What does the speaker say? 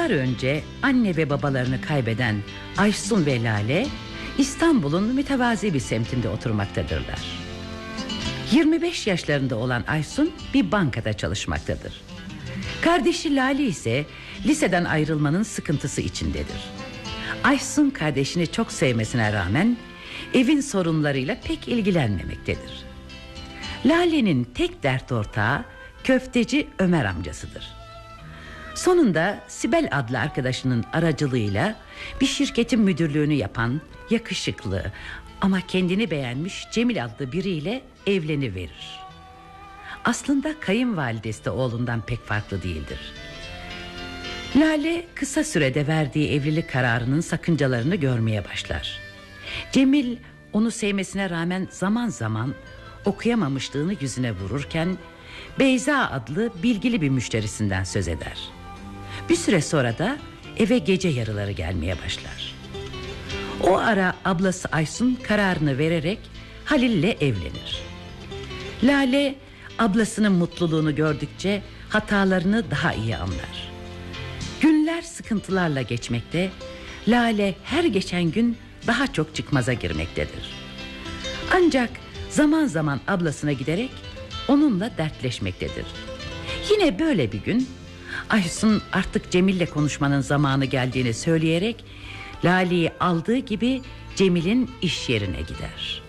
Yıllar önce anne ve babalarını kaybeden Aysun ve Lale İstanbul'un mütevazi bir semtinde oturmaktadırlar. 25 yaşlarında olan Aysun bir bankada çalışmaktadır. Kardeşi Lale ise liseden ayrılmanın sıkıntısı içindedir. Aysun kardeşini çok sevmesine rağmen evin sorunlarıyla pek ilgilenmemektedir. Lale'nin tek dert ortağı köfteci Ömer amcasıdır. Sonunda Sibel adlı arkadaşının aracılığıyla bir şirketin müdürlüğünü yapan yakışıklı ama kendini beğenmiş Cemil adlı biriyle evleniverir. Aslında kayınvalidesi de oğlundan pek farklı değildir. Lale kısa sürede verdiği evlilik kararının sakıncalarını görmeye başlar. Cemil onu sevmesine rağmen zaman zaman okuyamamışlığını yüzüne vururken Beyza adlı bilgili bir müşterisinden söz eder. Bir süre sonra da eve gece yarıları gelmeye başlar. O ara ablası Aysun kararını vererek Halil'le evlenir. Lale ablasının mutluluğunu gördükçe hatalarını daha iyi anlar. Günler sıkıntılarla geçmekte, Lale her geçen gün daha çok çıkmaza girmektedir. Ancak zaman zaman ablasına giderek onunla dertleşmektedir. Yine böyle bir gün Aysun artık Cemil'le konuşmanın zamanı geldiğini söyleyerek Lale'yi aldığı gibi Cemil'in iş yerine gider.